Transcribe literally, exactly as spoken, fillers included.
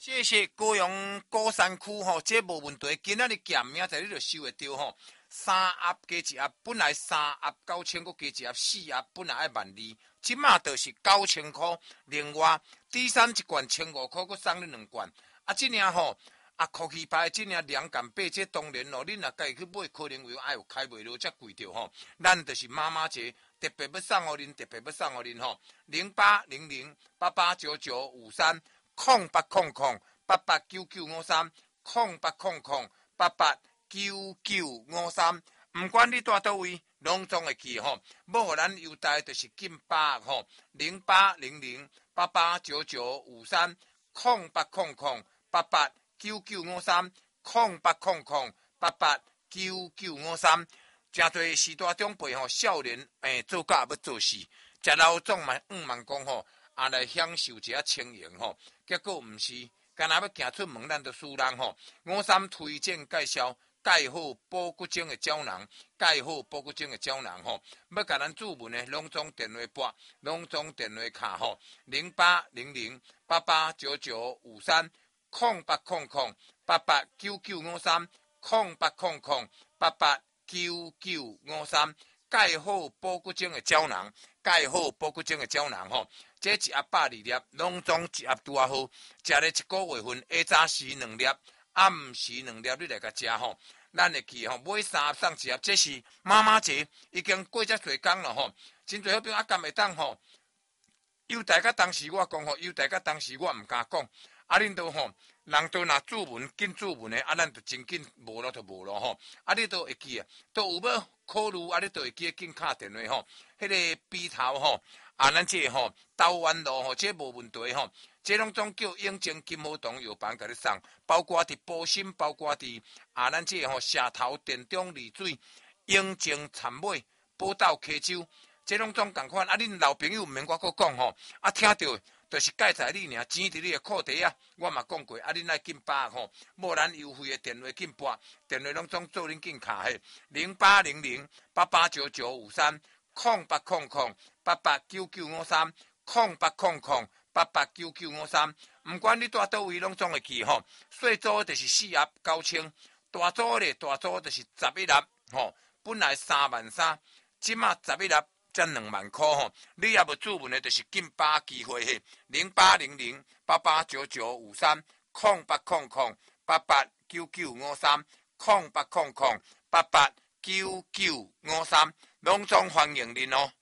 这是高雄高山区吼，这无问题。今仔日减，明仔你就收会到吼。三盒加一盒，本来三盒九千，佮加一盒四盒，本来爱万二，即马就是九千块。另外，第三一罐千五块，佮送你两罐。啊，即领吼，啊，科技牌即领凉感八，这当然咯，恁若家己去买，可能有爱有开袂落，才贵着吼。咱就是妈妈节特别要送互恁，特别要送互恁吼。零八零零八八九九五三。空八空空八八九九五三，空八空空八八九九五三，唔管你住倒位，拢总会记吼。要互咱优待就是金八吼，零八零零八八九九五三，空八空空八八九九五三，空八空空八八九九五三。真多时代长辈吼，少年诶做假要做事，食老总嘛五万讲吼。啊，来享受一下轻盈吼，结果毋是，干那要行出门，咱就输人吼。五三推荐介绍钙好保骨精的胶囊，钙好保骨精的胶囊吼，要甲咱注文的，拢总电话拨，拢总电话卡吼，零八零零八八九九五三，空八空空八八九九五三，空八空空八八九九五三。钙好保骨精的胶囊，钙好保骨精的胶囊吼，这一盒百二粒，拢总一盒拄啊好，食咧一个月份，下早时两粒，暗时两粒，你来甲食吼，咱会记吼，买三盒送一盒，这是妈妈节已经过遮侪工了吼，真侪好朋友啊，敢会当吼，优待甲当时我讲吼，优待甲当时我毋敢讲，啊，恁都吼。人都若注文紧注文的，啊，咱就真紧无咯，就无咯吼。啊，你都会记啊，都有要考虑啊，你都会记紧敲电话吼。迄个笔头吼，啊，咱这吼豆湾路吼，这无问题吼。这拢总叫永靖金好堂药房甲你送，包括伫保心，包括伫啊，咱这吼社头电中丽水、永靖田尾、宝岛溪州，这拢总共款。啊，恁老朋友毋免我搁讲吼，啊，听到。就是介绍你尔，钱伫你的裤底啊！我嘛讲过，啊，恁来紧把吼，无咱优惠的电话紧拨，电话拢总做恁紧卡嘿，零八零零八八九九五三，空八空空八八九九五三，空八空空八八九九五三。毋管你住倒位，拢总会记吼。细组就是四盒九千，大组咧大组就是十一盒吼。本来三万三，即马十一盒。才两万块吼，你也无注文的，就是紧把机会嘿，零八零零八八九九五三，空八空空八八九九五三，空八空空八八九九五三，拢总欢迎您哦。